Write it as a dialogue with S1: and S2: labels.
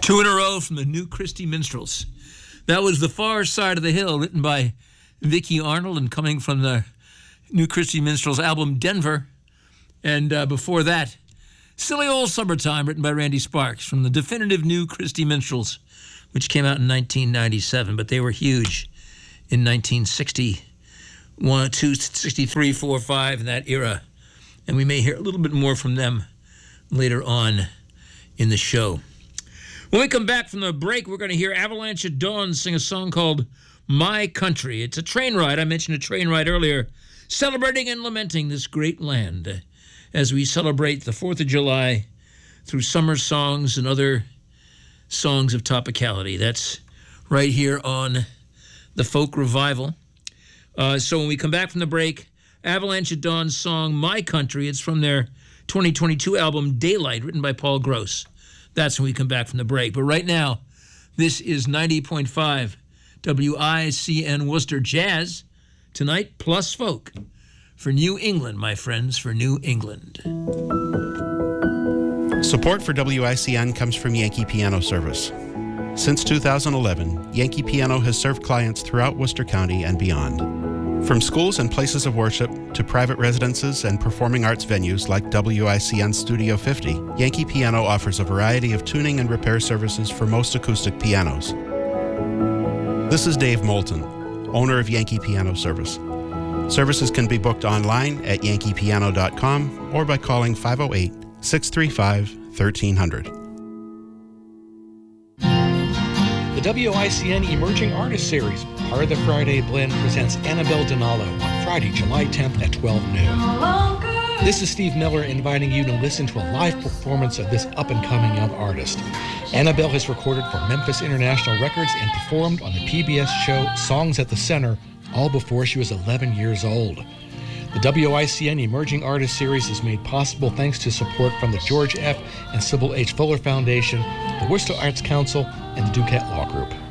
S1: Two in a row from the New Christy Minstrels. That was The Far Side of the Hill, written by Vicki Arnold and coming from the New Christy Minstrels album Denver. And before that, Silly Old Summertime, written by Randy Sparks from the definitive New Christy Minstrels, which came out in 1997, but they were huge in 1961, 2, 63, 4, 5, in that era. And we may hear a little bit more from them later on in the show. When we come back from the break, we're going to hear Avalanche at Dawn sing a song called My Country. It's a train ride. I mentioned a train ride earlier, celebrating and lamenting this great land as we celebrate the 4th of July through summer songs and other songs of topicality. That's right here on the Folk Revival. So when we come back from the break, Avalanche at Dawn's song My Country. It's from their 2022 album Daylight, written by Paul Gross. That's when we come back from the break. But right now, this is 90.5 WICN Worcester Jazz. Tonight, plus folk. For New England, my friends, for New England.
S2: Support for WICN comes from Yankee Piano Service. Since 2011, Yankee Piano has served clients throughout Worcester County and beyond. From schools and places of worship to private residences and performing arts venues like WICN Studio 50, Yankee Piano offers a variety of tuning and repair services for most acoustic pianos. This is Dave Moulton, owner of Yankee Piano Service. Services can be booked online at yankeepiano.com or by calling 508-635-1300.
S3: The WICN Emerging Artist Series, part of the Friday Blend, presents Annabelle Donalo on Friday, July 10th at 12 noon. This is Steve Miller inviting you to listen to a live performance of this up-and-coming young artist. Annabelle has recorded for Memphis International Records and performed on the PBS show Songs at the Center, all before she was 11 years old. The WICN Emerging Artist Series is made possible thanks to support from the George F. and Sybil H. Fuller Foundation, the Worcester Arts Council, and the Duquette Law Group.